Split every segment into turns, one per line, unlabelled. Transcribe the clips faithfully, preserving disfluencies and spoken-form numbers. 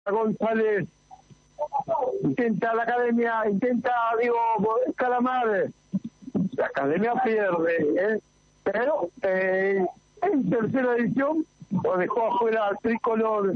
González. Intenta la academia, intenta, digo, Calamar. La academia pierde, ¿eh? Pero eh, en tercera edición lo dejó afuera al tricolor.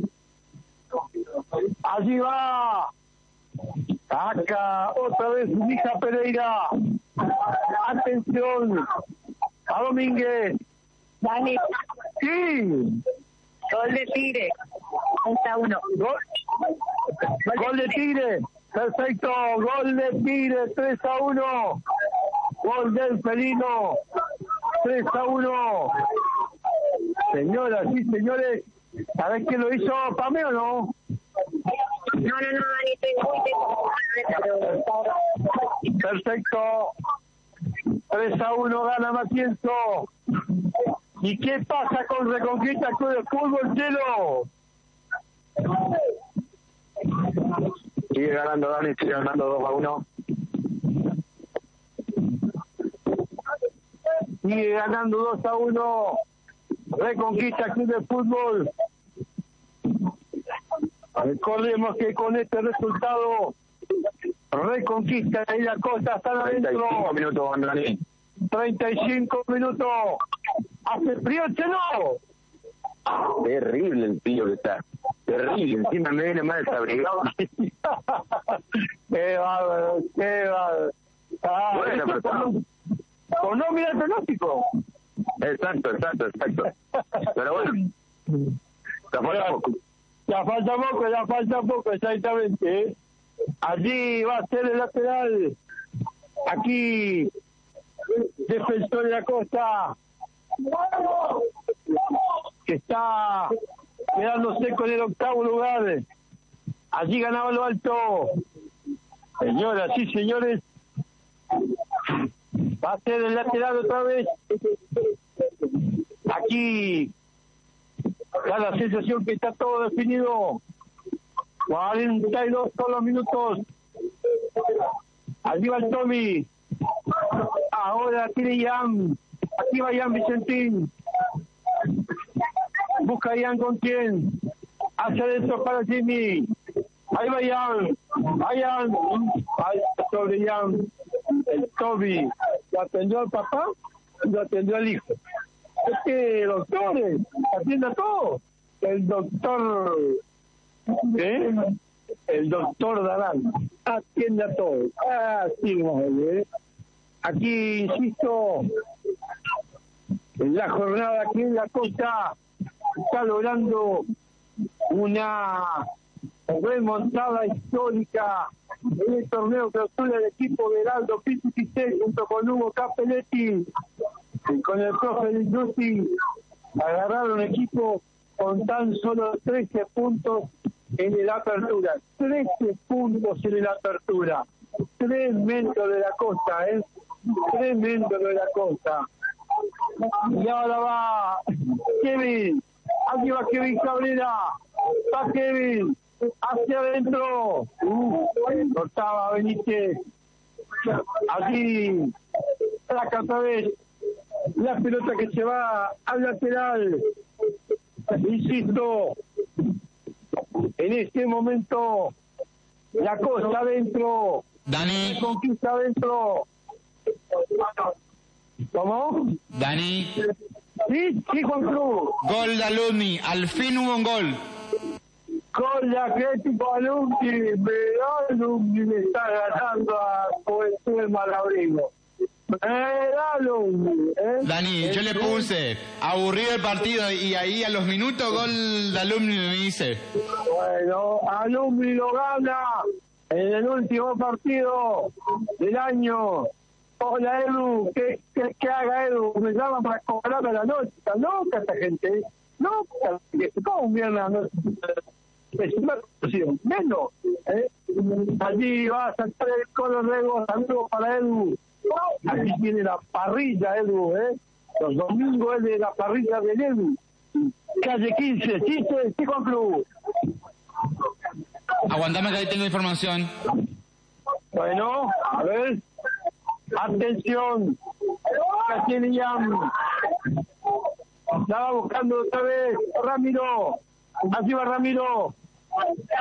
Allí va. Acá otra vez Mija Pereira. Atención. A Domínguez.
Dani.
Sí.
Gol de Tigre. tres a uno.
Gol, gol de Tigre. Perfecto. Gol de Tigre. tres a uno. Gol del felino. tres a uno. Señoras y señores, ¿sabés quién lo hizo? ¿Pame o no?
No, no, no, Dani, estoy muy...
Perfecto. tres a uno gana Matienzo. ¿Y qué pasa con Reconquista Club de Fútbol, Chelo?
Sigue ganando Dani, sigue ganando dos a uno.
Sigue ganando dos a uno. Reconquista Club de Fútbol. Recordemos que con este resultado Reconquista y la Costa están adentro.
treinta y cinco minutos, Dani.
treinta y cinco minutos. Hace frío, Chelo.
Terrible el tío que está. Terrible. Encima me viene más desabrigado.
Qué bárbaro, qué bárbaro. Ah,
Bueno, pero
por, no, por no mirar el pronóstico.
Exacto, exacto, exacto. Pero bueno, ya falta poco.
Ya falta poco, ya falta poco, exactamente. ¿eh? Allí va a ser el lateral. Aquí, Defensor de la Costa, que está quedándose con el octavo lugar. Allí ganaba lo alto. Señoras y señores, va a ser el lateral otra vez. Aquí da la sensación que está todo definido. cuarenta y dos son los minutos. Allí va el Tommy. Ahora tiene Ian. Aquí va Ian Vicentín. Busca Ian con quién. Hacia adentro para Jimmy. Ahí va Ian. Ahí Ian. Ahí sobre Ian. El Tommy. Lo atendió al papá y lo atendió al hijo. Es que, doctores, atienda todo. El doctor, ¿eh? El doctor Dalán atiende a todo. Así no, ¿eh? Aquí, insisto, en la jornada aquí en la Costa está logrando una remontada histórica en el torneo que obtuvo el equipo de Heraldo Pizzi junto con Hugo Capelletti y con el profe de Industi. Agarraron equipo con tan solo trece puntos en el apertura. trece puntos en el apertura. Tremendo de la Costa, ¿eh? Tremendo de la Costa. Y ahora va Kevin. Aquí va Kevin Cabrera. Va Kevin. Hacia adentro. Uh, cortaba Benítez. Allí. Saca otra vez. La pelota que se va al lateral. Insisto. En este momento. La Costa adentro.
Dani.
Conquista adentro. ¿Cómo?
Dani.
Sí, sí, Juan Cruz.
Gol de Alumni. Al fin hubo un gol.
Gol de Atlético Alumni. Pero Alumni le está ganando a Juventud de Malabrigo. Era Alumni, ¿eh?
Dani, yo le puse aburrido el partido y ahí a los minutos gol de Alumni me dice.
Bueno, Alumni lo gana en el último partido del año. Hola Edu, ¿qué, qué, qué haga Edu? Me llaman para cobrarme la noche. Está loca esta gente. Loca. ¿Cómo un viernes a la noche? Es una cuestión. Menos. ¿eh? Allí va a saltar el color Rego. Saludos para Edu. Aquí tiene la parrilla Edu. ¿eh? Los domingos es de la parrilla del Edu. Calle quince. Sí, sí, sí, Juan Cruz.
Aguantame que ahí tengo información.
Bueno, a ver. Atención, Castellán, estaba buscando otra vez Ramiro, así va Ramiro,